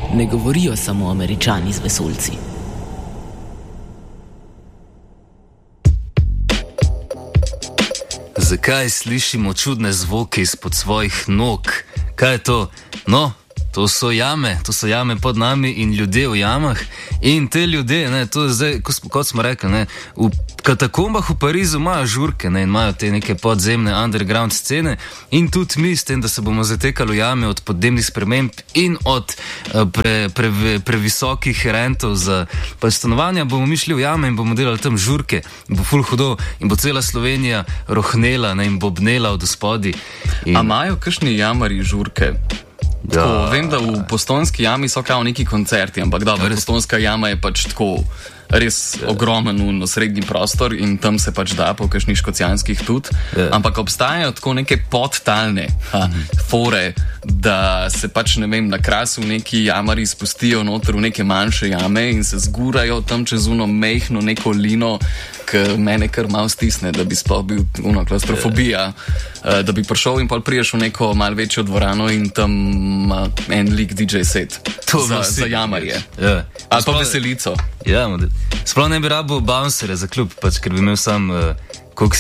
ne govorijo samo Američani z vesoljci. Zakaj slišimo čudne zvoke izpod svojih nog? Kaj je to? No, to so jame pod nami in ljudje v jamah. In te ljudje, ne, to je zdaj, kot smo rekli, ne, v katakombah v Parizu imajo žurke, ne, in imajo te neke podzemne underground scene in tudi mi s tem, da se bomo zatekali v jame od podnebnih sprememb in od previsokih rentov za stanovanja, bomo mi šli v jame in bomo delali tam žurke. Bo ful hudo in bo cela Slovenija rohnela, ne, in bobnela od spodaj. A imajo kakšni jamari žurke? Tako, vem, da v Postojnski jami so kao neki koncerti, ampak dobro, Postojnska jama je pač tako res ogromen srednji prostor in tam se pač da po kakšnih škocijanskih tudi, ampak obstajajo tako neke podtalne fore, da se pač, ne vem, na Krasu neki jamari spustijo noter v neke manjše jame in se zgurajo tam čez uno mejhno neko lino, ki mene kar malo stisne, da bi sploh bil klaustrofobija, da bi prišel in pol priješ v neko malo večjo dvorano in tam en lik DJ set za jamarje. Ali pa veselico. Ja, sploh ne bi rabo bouncere za klub, pač, ker bi imel sam koliko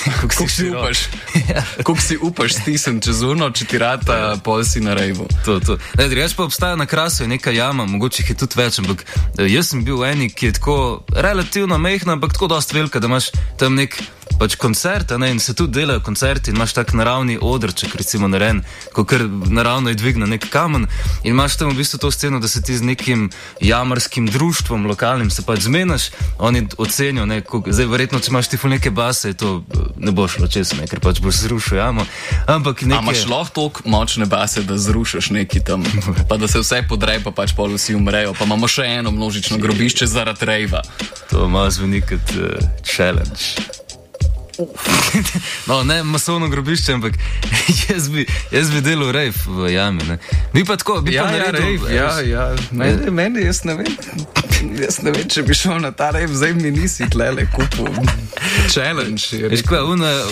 si upaš stisniti čez urno, če ti rata, pol si na rejvu. Drugač pa obstaja na Krasu neka jama, mogoče jih je tudi več, ampak jaz sem bil v eni, ki je tako relativno mehna, ampak tako dosti velika, da imaš tam nek pač koncert, ne, in se tudi delajo koncerti in imaš tak naravni odrček, recimo narejen, ko kar naravno je dvigne nek kamen in imaš tam v bistvu to sceno, da se ti z nekim jamarskim društvom lokalnim se pač zmenaš, oni ocenijo, ne, zdaj verjetno, če imaš ti ful neke base, to ne bo šlo čez, ne, ker pač boš zrušil jamo, ampak neke... A imaš lahko toliko močne base, da zrušiš neki tam, pa da se vse podre, pa pač pol vsi umrejo, pa imamo še eno množično grobišče zaradi rejva. To malo zveni kot challenge. No, ne masovno grobišče, ampak jaz bi delal rejv v jami, ne. Bi pa tako, rejv. Meni, jaz ne vem, če bi šel na ta rejv, zdaj mi nisi tlele kupil. Challenge. Veš kva,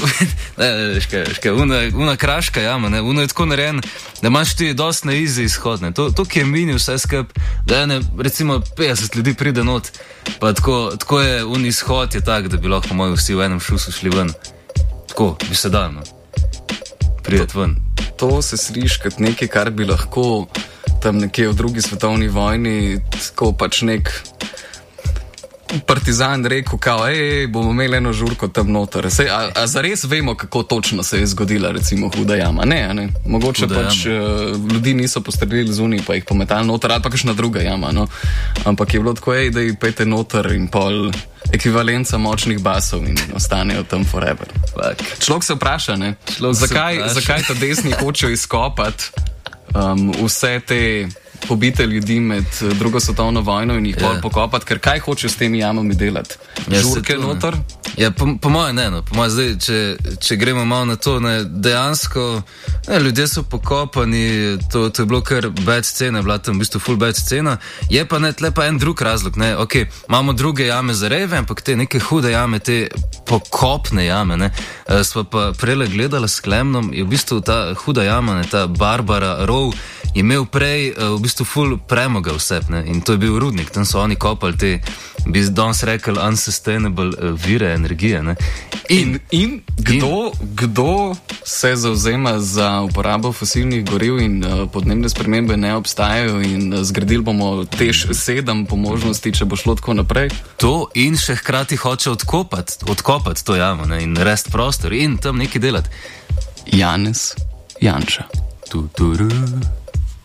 una kraška jama, ne, una je tako narejen, da imaš ti dosti na easy izhod, ne. To, ki je mini vse skup, da je recimo 50 ljudi pride not, pa tako je un izhod je tak, da bi lahko moji vsi v enem šusu šli ven. Tako, bi se dal, no. Prijet ven. To se sliši kot nekaj, kar bi lahko tam nekje v drugi svetovni vojni, tako pač nek partizan rekel, kao, bomo imeli eno žurko tam noter. A zares vemo, kako točno se je zgodila, recimo, huda jama? Ne. Mogoče huda pač ljudi niso postrelili zunaj, pa jih pometali noter, ali pa kakšna druga jama, no. Ampak je bilo tako, da jih pejte noter in pol ekvivalenca močnih basov in ostanejo tam forever. Človek se vpraša, ne? Zakaj ta desni hočejo izkopati vse te pobite ljudi med drugo svetovno vojno in jih bolj pokopati, ker kaj hoče s temi jamami delati? Žurke noter? Ja, po moje ne, no. Po moje zdaj, če gremo malo na to, ne, dejansko, ne, ljudje so pokopani, to je bilo kar bad scena, bila tam v bistvu full bad scena, je pa ne, tle pa en drug razlog, ne, ok, imamo druge jame za rejve, ampak te neke hude jame, te pokopne jame, ne, sva pa prele gledala s Klemnom, je v bistvu ta huda jama, ne, ta Barbara Row, je imel prej v bistvu full premoga vseb, ne, in to je bil rudnik, tam so oni kopali te, bi danes rekel, unsustainable vire energije, ne. In kdo se zavzema za uporabo fosilnih goriv in podnebne spremembe ne obstajajo in zgradili bomo Teš 7 po možnosti, če bo šlo tako naprej? To in še hkrati hoče odkopati to jamo, ne, in rest prostor in tam nekaj delati. Janez Janša. Tu.